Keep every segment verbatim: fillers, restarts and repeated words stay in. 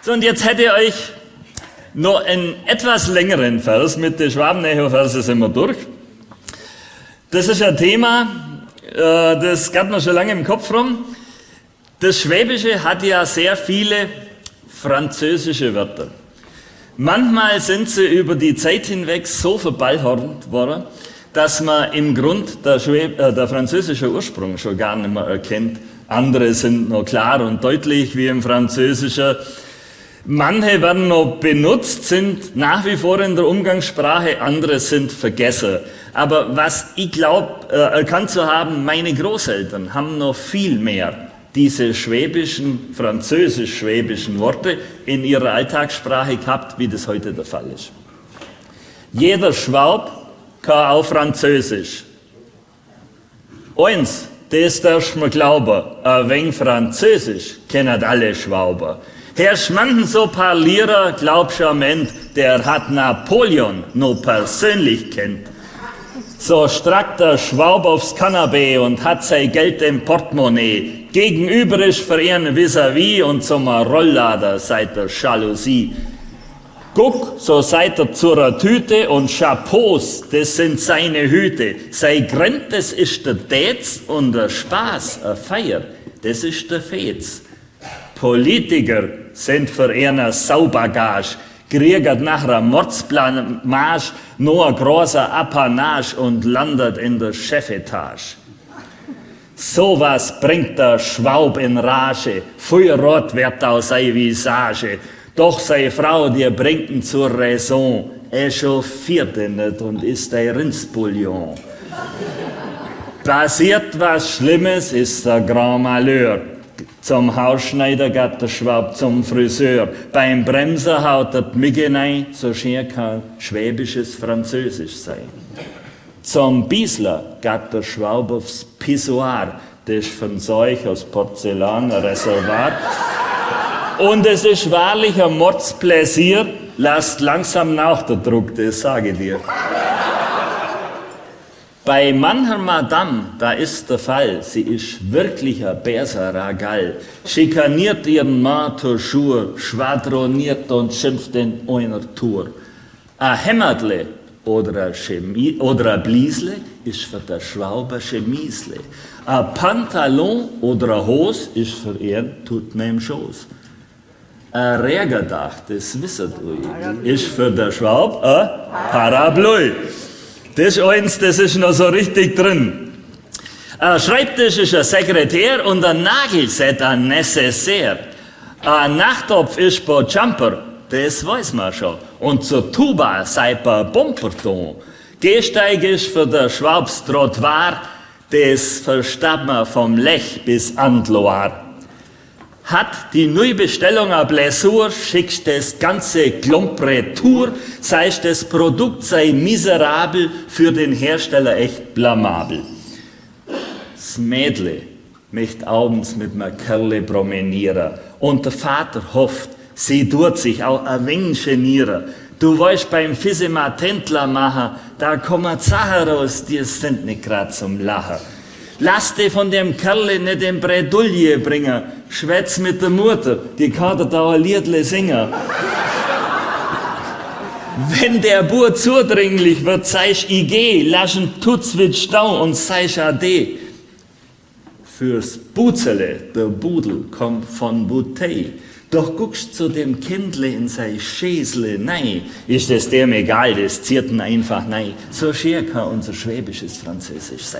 So, und jetzt hätte ich euch noch einen etwas längeren Vers. Mit den Schwabenächer-Versen sind wir durch. Das ist ein Thema, das geht mir schon lange im Kopf rum. Das Schwäbische hat ja sehr viele französische Wörter. Manchmal sind sie über die Zeit hinweg so verballhornt worden, dass man im Grund der, Schwäb äh, der französische Ursprung schon gar nicht mehr erkennt. Andere sind noch klar und deutlich wie im Französischen. Manche werden noch benutzt, sind nach wie vor in der Umgangssprache, andere sind vergessen. Aber was ich glaube, äh, erkannt zu haben, meine Großeltern haben noch viel mehr diese schwäbischen, französisch-schwäbischen Worte in ihrer Alltagssprache gehabt, wie das heute der Fall ist. Jeder Schwab kann auch Französisch. Eins, das darfst du mir glauben, ein wenig Französisch kennen alle Schwaber. Herr Schmanden so parlierer, glaubst du am Ende, der hat Napoleon noch persönlich kennt. So strackt der Schwab aufs Kanapee und hat sein Geld im Portemonnaie. Gegenüber ist für ihn vis-à-vis und zum Rolllader seit der Jalousie. Guck, so seid er zur Tüte und Chapeaus, das sind seine Hüte. Sein Grund, das ist der Dätz und der Spaß, eine Feier, das ist der Fetz. Politiker sind für ihn eine Saubagage, kriegt nach einer Mordsblamage noch ein großer Apanage und landet in der Chefetage. So was bringt der Schwab in Rage, Feuerrot wird aus seine Visage. Doch seine Frau, die bringt ihn zur Raison, er chauffiert ihn nicht und isst ein Rindsbouillon. Passiert was Schlimmes, ist der Grand Malheur. Zum Hausschneider geht der Schwab zum Friseur. Beim Bremser haut er die Migge rein, so schön kann schwäbisches Französisch sein. Zum Biesler geht der Schwab aufs Pissoir. Das ist von Seuch aus Porzellan ein Reservat. Und es ist wahrlich ein Mordspläsier. Lasst langsam nach der Druck, das sage ich dir. Bei mancher Madame, da ist der Fall, sie ist wirklich ein Berser-Ragall, schikaniert ihren Mann toujours, schwadroniert und schimpft in einer Tour. Ein Hämmertle oder ein, Chemie, oder ein Bliesle ist für der Schwauber Chemisle. Ein Pantalon oder ein Hose ist für ihn tut mir im Schoß. Ein Rägerdach, das wisst ihr, ist für der Schwab ein Parapluie. Das ist eins, das ist noch so richtig drin. Ein Schreibtisch ist ein Sekretär und ein Nagelset ein Necessaire. Ein Nachttopf ist bei Jumper, das weiß man schon. Und zur Tuba sei bei Bomperton. Gehsteig ist für der Schwabs Trottoir, das versteht man vom Lech bis an die Loire. Hat die Neubestellung eine Blessur, schickst das ganze Klump retour, sei das Produkt sei miserabel, für den Hersteller echt blamabel. Das Mädle möchte abends mit einem Kerle promenieren und der Vater hofft, sie tut sich auch ein wenig genieren. Du weißt, beim Fissima Tentler machen, da kommen Sachen raus, die sind nicht grad zum Lachen. Lass dich von dem Kerle nicht in Bredouille bringen. Schwätz mit der Mutter, die kann dir da ein Liedle singen. Wenn der Bur zudringlich wird, seist ich geh, laschen tut's mit Stau und seist ade. Fürs Buzele, der Budel kommt von Bouteille. Doch guckst zu dem Kindle in sein Schäsle, nein, ist es dem egal, das ziert ihn einfach nein. So schier kann unser schwäbisches Französisch sein.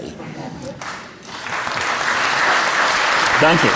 Danke.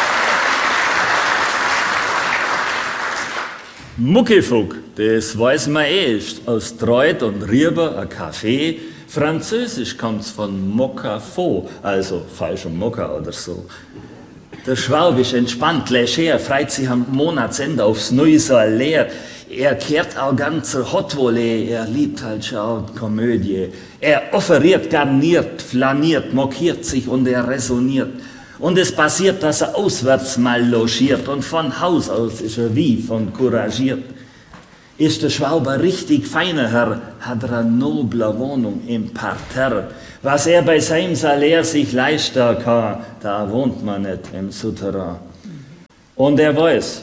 Muckifug, das weiß man eh, ist aus Treut und Rieber ein Kaffee. Französisch kommt's von Mokafo, also falscher Mokka oder so. Der Schwab ist entspannt, leger, freut sich am Monatsende aufs Neue so leer. Er kehrt auch ganz Hot Volley, er liebt halt schon Komödie. Er offeriert, garniert, flaniert, mokiert sich und er resoniert. Und es passiert, dass er auswärts mal logiert und von Haus aus ist er wie von couragiert. Ist der Schwab ein richtig feiner Herr, hat er eine noble Wohnung im Parterre. Was er bei seinem Salär sich leisten kann, da wohnt man nicht im Souterrain. Und er weiß,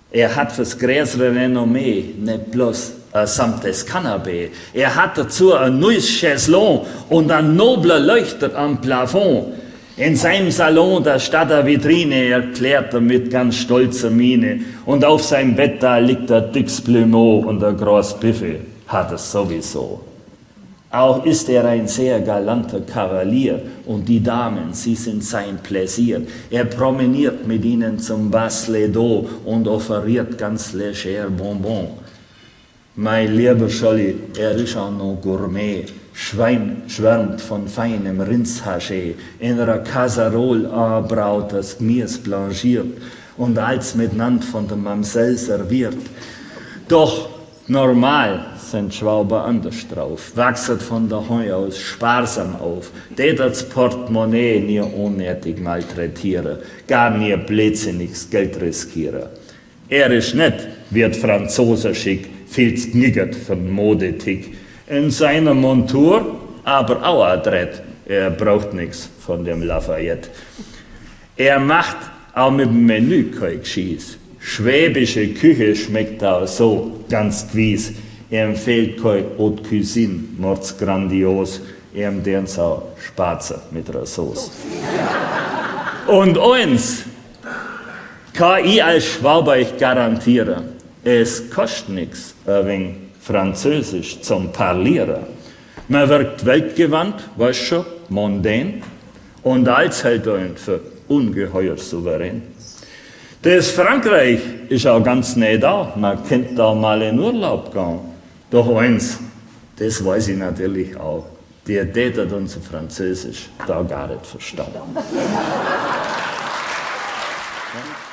Er hat fürs größere Renommee nicht bloß ein samtes Kanapee. Er hat dazu ein neues Chaiselon und ein nobler Leuchter am Plafond. In seinem Salon, da statt der Vitrine, erklärt er mit ganz stolzer Miene. Und auf seinem Bett, da liegt der dickes Plumeau und der groß Büffel hat es sowieso. Auch ist er ein sehr galanter Kavalier und die Damen, sie sind sein Pläsier. Er promeniert mit ihnen zum Bas-les-Dos und offeriert ganz leger Bonbon. Mein lieber Scholli, er ist auch noch Gourmet, Schwein schwärmt von feinem Rindshaché, in einer Kasserole anbraut das Gemüse blanchiert und als miteinander von der Mamsell serviert. Doch normal sind Schwauber anders drauf, wachset von daheim aus sparsam auf, tät das Portemonnaie nie unnötig malträtieren, gar nie blödsinniges Geld riskieren. Er ist nicht, wird Franzose schick, viel kniggert von Modetick. In seiner Montur aber auch adrett, er braucht nix von dem Lafayette. Er macht auch mit dem Menü kein Gescheiß. Schwäbische Küche schmeckt auch so ganz gewiss. Er empfiehlt kein Haute Cuisine, mords grandios. Er empfiehlt auch Spatzen mit einer Sauce. Und eins kann ich als Schwaber euch garantieren, es kostet nix, ein wenig Französisch zum Parlieren. Man wirkt weltgewandt, weißt schon, mondän, und als hält einen für ungeheuer souverän. Das Frankreich ist auch ganz nah da, man könnte da mal in Urlaub gehen. Doch eins, das weiß ich natürlich auch, die tätet unser Französisch da gar nicht verstanden.